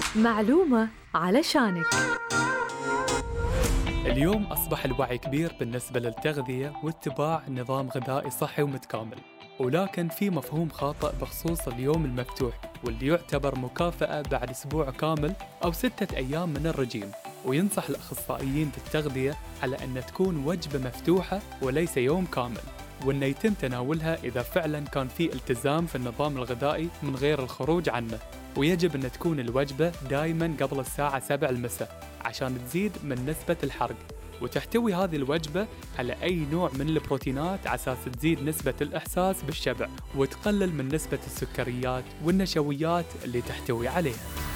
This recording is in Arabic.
معلومة علشانك. اليوم أصبح الوعي كبير بالنسبة للتغذية واتباع نظام غذائي صحي ومتكامل، ولكن في مفهوم خاطئ بخصوص اليوم المفتوح واللي يعتبر مكافأة بعد أسبوع كامل أو 6 أيام من الرجيم. وينصح الأخصائيين بالتغذية على أن تكون وجبة مفتوحة وليس يوم كامل، وأن يتم تناولها إذا فعلا كان في التزام في النظام الغذائي من غير الخروج عنه. ويجب أن تكون الوجبة دايما قبل الساعة 7 المساء عشان تزيد من نسبة الحرق، وتحتوي هذه الوجبة على أي نوع من البروتينات على أساس تزيد نسبة الإحساس بالشبع وتقلل من نسبة السكريات والنشويات اللي تحتوي عليها.